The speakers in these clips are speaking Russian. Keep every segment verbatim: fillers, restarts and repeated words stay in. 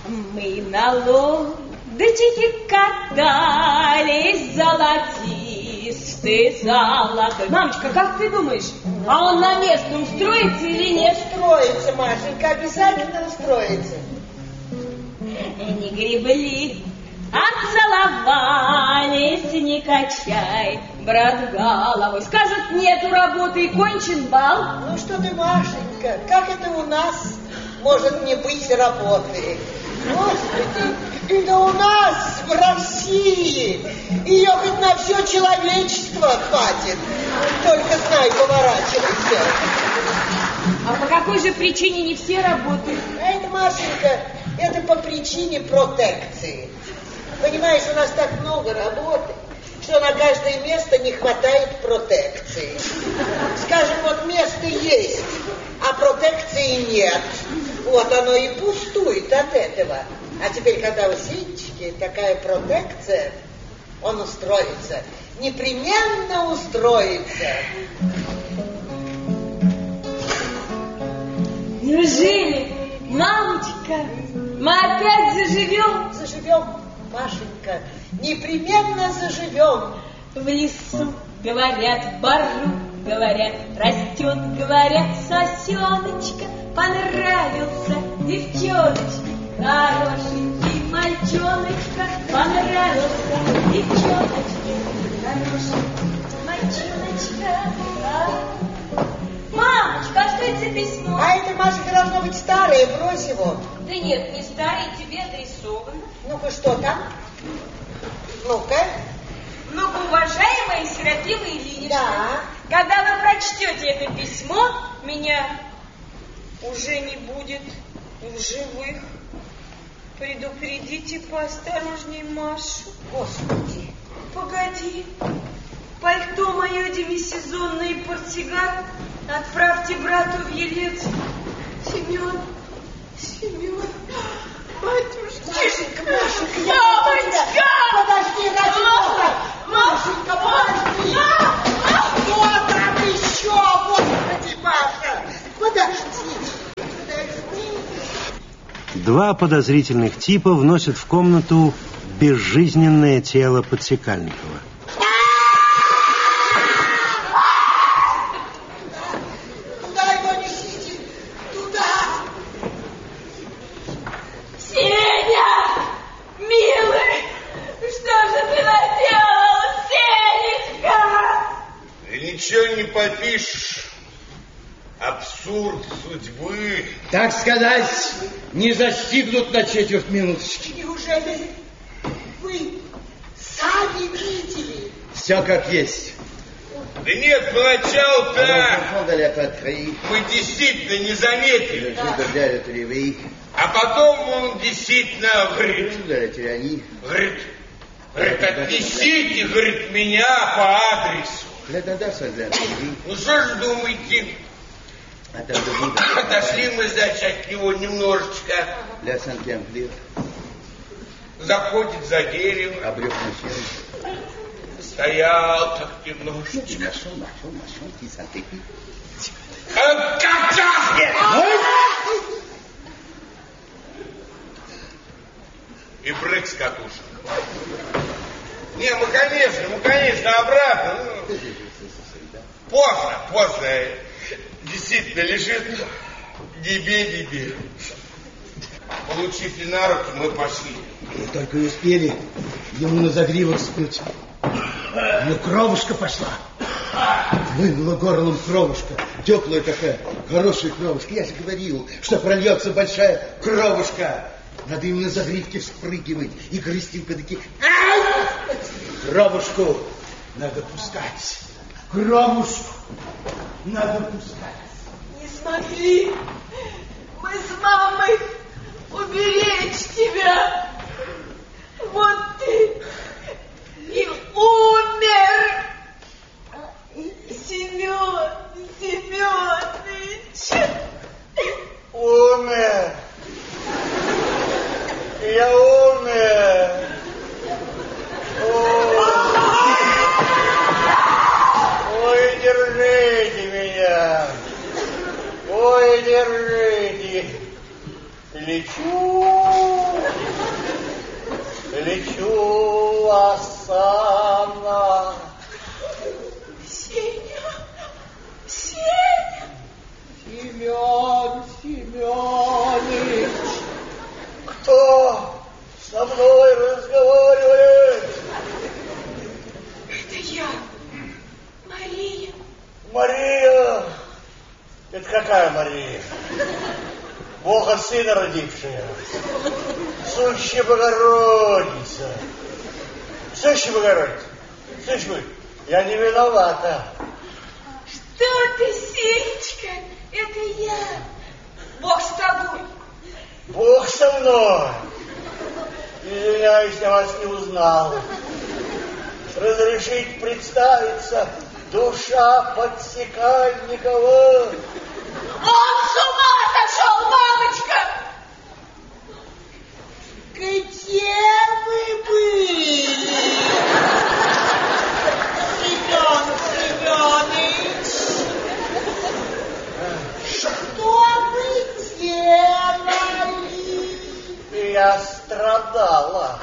Мы на лодочке катались, золотистый, золотой. Мамочка, как ты думаешь, а он на место устроится или нет? Устроится, Машенька, обязательно устроится. Не гребли, отцеловались, не качай, брат, головой. Скажут, нету работы и кончен бал. Ну что ты, Машенька, как это у нас может не быть работы? Господи, да у нас в России ее хоть на все человечество хватит. Только знай, поворачивайся. А по какой же причине не все работают? А это, Машенька, это по причине протекции. Понимаешь, у нас так много работы, что на каждое место не хватает протекции. Скажем, вот место есть, а протекции нет. Вот оно и пустует от этого. А теперь, когда у Сенечки такая протекция, он устроится. Непременно устроится. Неужели, мамочка, мы опять заживем? Заживем, Машенька, непременно заживем. В лесу, говорят, бару, говорят, растет, говорят, сосеночка. Понравился девчоночке, хорошенький мальчоночка. Понравился девчоночке, хорошенький мальчоночка. Мамочка, а что это за письмо? А это, Машенька, должно быть старое, брось его. Да нет, не старое, тебе адресовано. Ну-ка, что там? Ну-ка. Многоуважаемая Серафима Ильинична, Да. когда вы прочтете это письмо, меня уже не будет в живых. Предупредите поосторожней Машу. Господи. Погоди. Пальто мое демисезонное и портсигар отправьте брату в Елец. Семен, Семен, батюшка. Машенька, Машенька, я Мамочка! Подожди, ради Бога! Машенька, подожди! Что там еще? Господи, Маша! Подожди! Подожди! Два подозрительных типа вносят в комнату безжизненное тело Подсекальникова. Ничего не попишешь. Абсурд судьбы. Так сказать, не застигнут на четверть минуточки. Неужели вы сами видели? Все как есть. Да нет, поначалу-то мы действительно не заметили. А потом он действительно говорит, говорит, говорит, отнесите, говорит, меня по адресу. Ну что ж думаете? Отошли мы, значит, от него немножечко. Заходит за дерево. Стоял так немножечко. А, как жахнет! И прыг с катушек. Не, мы, конечно, мы, конечно, обратно. Ну, поздно, поздно. Действительно, лежит дебе-дебе. Получив на руки, мы пошли. Мы только и успели ему на загривок спуть. Ну, кровушка пошла. Вынула горлом кровушка. Теплая такая, хорошая кровушка. Я же говорил, что прольется большая кровушка. Надо им на загривке вспрыгивать и грызть им кадыки. Кровушку надо пускать. Кровушку надо пускать. Не смогли мы с мамой уберечь тебя. Вот ты и умер. Семен Семенович. Умер. Я умер. Ой, ой, держите меня. Ой, держите. Лечу. лечу осанна. Сеня, Сеня. Семен Семенович, кто со мной разговаривает? Это я, Мария. Мария? Это какая Мария? Бога сына родившая. Сущая Богородица. Сущая Богородица. Слышь вы, я не виновата. Что ты, Сенечка? Это я. Бог с тобой. Бог со мной. Извиняюсь, я вас не узнал. Разрешить представиться, душа Подсекальникова. Он с ума сошел, мамочка! Где вы были, Семен Семенович? Что вы делали? Я страдала.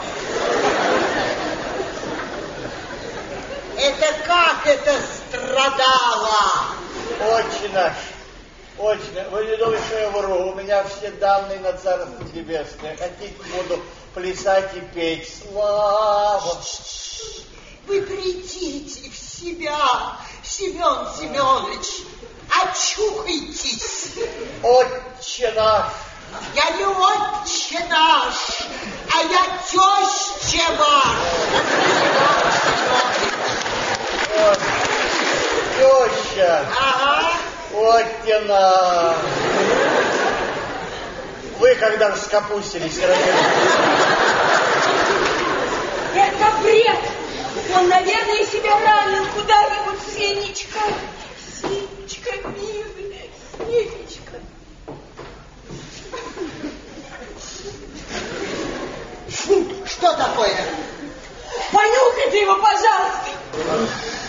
Это как это страдала? Отче наш, отче, вы не думаете, что я вру? У меня все данные на Царство Небесное. Хотите, буду плясать и петь. Слава! Вы придите в себя, Семен Семенович. Очухайтесь. Отче наш. Я не отче наш, а я теща ваш. Вот. Теща. Ага. Отче наш. Вы когда раскопустились, родители? Это бред. Он, наверное, себя ранил куда-нибудь, Сенечка. Сенечка, милый, Сенечка. Фу, что такое? Понюхайте его, пожалуйста.